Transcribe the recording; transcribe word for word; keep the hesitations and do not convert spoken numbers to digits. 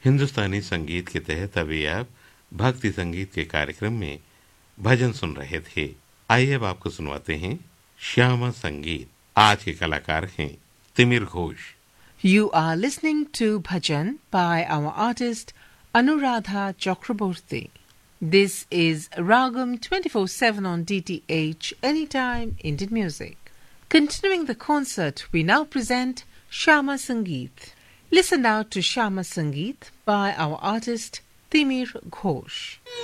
हिंदुस्तानी संगीत के तहत अभी आप भक्ति संगीत के कार्यक्रम में भजन सुन रहे थे। आइए अब आपको सुनवाते हैं श्यामा संगीत। आज के कलाकार हैं तिमिर Ghosh. You are listening to Bhajan by our artist Anuradha Chakraborty. This is Ragam twenty-four seven on D T H Anytime Indian Music. Continuing the concert, we now present Shama Sangeet. Listen now to Shama Sangeet by our artist Timir Ghosh.